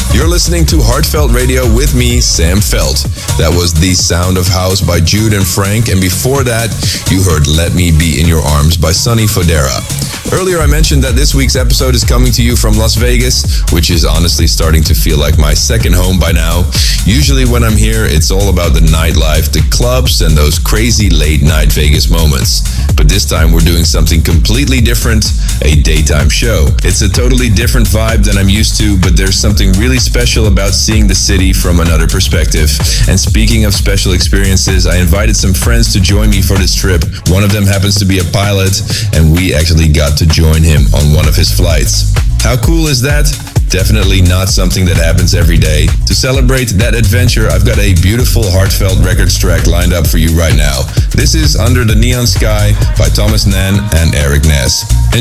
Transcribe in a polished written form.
You're listening to Heartfelt Radio with me, Sam Felt. That was The Sound of House by Jude and Frank, and before that, you heard Let Me Be in Your Arms by Sonny Fodera. Earlier I mentioned that this week's episode is coming to you from Las Vegas, which is honestly starting to feel like my second home by now. Usually when I'm here, it's all about the nightlife, the clubs, and those crazy late-night Vegas moments. But this time we're doing something completely different, a daytime show. It's a totally different vibe than I'm used to, but there's something really special about seeing the city from another perspective. And speaking of special experiences, I invited some friends to join me for this trip. One of them happens to be a pilot, and we actually got to join him on one of his flights. How cool is that? Definitely not something that happens every day. To celebrate that adventure, I've got a beautiful Heartfelt Records track lined up for you right now. This is Under the Neon Sky by Thomas Nan and Eric Ness.